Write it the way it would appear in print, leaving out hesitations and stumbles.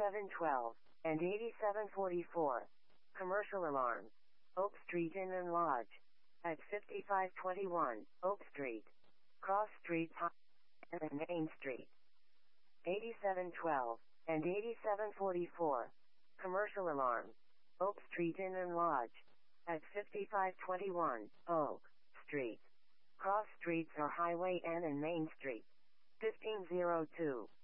8712, and 8744. Commercial alarms. Oak Street Inn and Lodge. At 5521, Oak Street. Cross Streets and Main Street. 8712, and 8744. Commercial alarms. Oak Street Inn and Lodge. At 5521, Oak Street. Cross Streets or Highway N and Main Street. 1502.